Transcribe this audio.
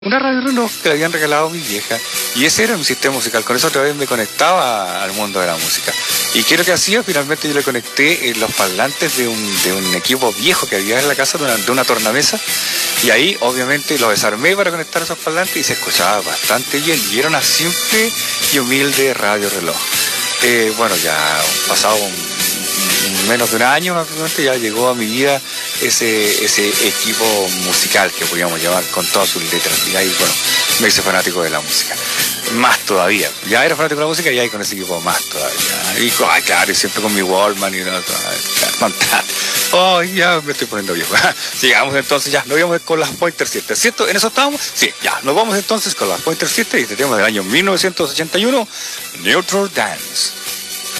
una radio reloj que le habían regalado a mi vieja, y ese era mi sistema musical. Con eso otra vez me conectaba al mundo de la música. ¿Y qué es lo que hacía? Finalmente yo le conecté los parlantes de un equipo viejo que había en la casa, de una tornamesa, y ahí obviamente lo desarmé para conectar esos parlantes y se escuchaba bastante bien, y era una simple y humilde radio reloj. Bueno, ya pasado menos de un año prácticamente ya llegó a mi vida ese equipo musical que podíamos llamar, con todas sus letras, y ahí, bueno, me hice fanático de la música. Más todavía, ya era fanático de la música y ahí con ese equipo más todavía. Y claro, y siempre con mi Walkman y oh, ya me estoy poniendo viejo. Sigamos entonces, ya, nos vamos con las Pointer Sisters, ¿cierto? ¿En eso estábamos? Sí, ya, nos vamos entonces con las Pointer Sisters y este tema del año 1981, Neutral Dance.